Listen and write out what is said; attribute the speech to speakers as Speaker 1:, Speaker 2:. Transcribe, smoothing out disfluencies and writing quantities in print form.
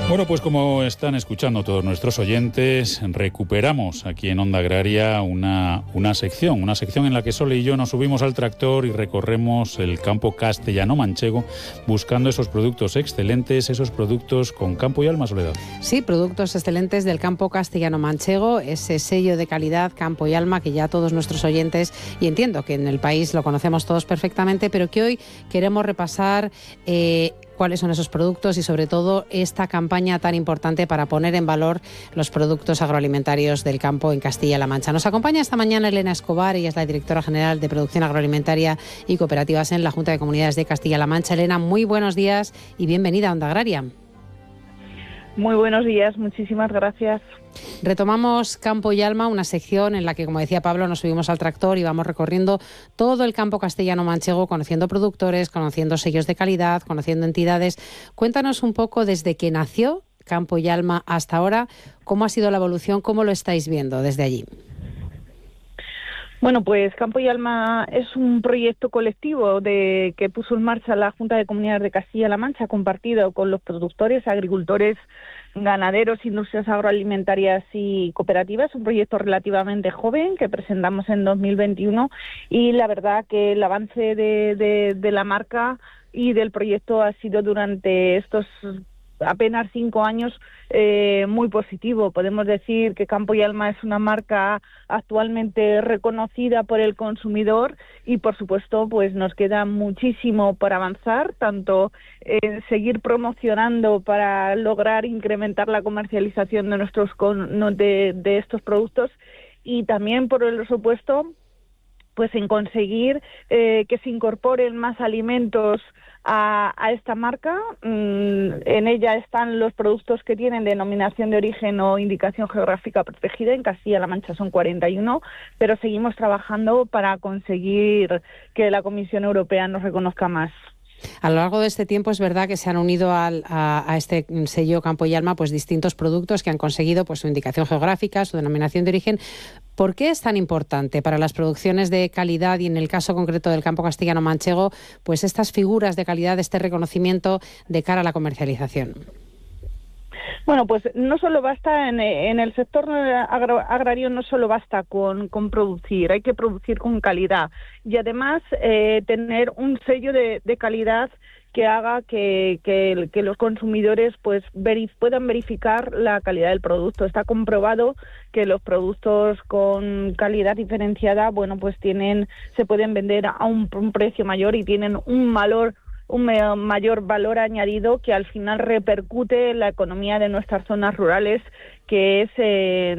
Speaker 1: Bueno, pues como están escuchando todos nuestros oyentes, recuperamos aquí en Onda Agraria una sección en la que Sole y yo nos subimos al tractor y recorremos el campo castellano-manchego buscando esos productos excelentes, esos productos con campo y alma, Soledad.
Speaker 2: Sí, productos excelentes del campo castellano-manchego, ese sello de calidad, campo y alma, que ya todos nuestros oyentes, y entiendo que en el país lo conocemos todos perfectamente, pero que hoy queremos repasar cuáles son esos productos y sobre todo esta campaña tan importante para poner en valor los productos agroalimentarios del campo en Castilla-La Mancha. Nos acompaña esta mañana Elena Escobar, ella es la directora general de Producción Agroalimentaria y Cooperativas en la Junta de Comunidades de Castilla-La Mancha. Elena, muy buenos días y bienvenida a Onda Agraria.
Speaker 3: Muy buenos días, muchísimas gracias.
Speaker 2: Retomamos Campo y Alma, una sección en la que, como decía Pablo, nos subimos al tractor y vamos recorriendo todo el campo castellano-manchego, conociendo productores, conociendo sellos de calidad, conociendo entidades. Cuéntanos un poco desde que nació Campo y Alma hasta ahora, cómo ha sido la evolución, cómo lo estáis viendo desde allí.
Speaker 3: Bueno, pues Campo y Alma es un proyecto colectivo que puso en marcha la Junta de Comunidades de Castilla-La Mancha, compartido con los productores, agricultores, ganaderos, industrias agroalimentarias y cooperativas. Un proyecto relativamente joven que presentamos en 2021 y la verdad que el avance de la marca y del proyecto ha sido durante estos apenas 5 años muy positivo. Podemos decir que Campo y Alma es una marca actualmente reconocida por el consumidor y, por supuesto, pues nos queda muchísimo por avanzar, tanto en seguir promocionando para lograr incrementar la comercialización de estos productos y también, por el supuesto, pues en conseguir que se incorporen más alimentos a esta marca. En ella están los productos que tienen denominación de origen o indicación geográfica protegida. En Castilla-La Mancha son 41, pero seguimos trabajando para conseguir que la Comisión Europea nos reconozca más.
Speaker 2: A lo largo de este tiempo es verdad que se han unido a este sello Campo y Alma pues distintos productos que han conseguido pues su indicación geográfica, su denominación de origen. ¿Por qué es tan importante para las producciones de calidad y en el caso concreto del campo castellano-manchego pues estas figuras de calidad, este reconocimiento de cara a la comercialización?
Speaker 3: Bueno, pues no solo basta en el sector agrario, no solo basta con producir, hay que producir con calidad y además tener un sello de calidad que haga que los consumidores pues puedan verificar la calidad del producto. Está comprobado que los productos con calidad diferenciada, bueno, pues se pueden vender a un precio mayor y tienen un mayor valor añadido que al final repercute en la economía de nuestras zonas rurales, que es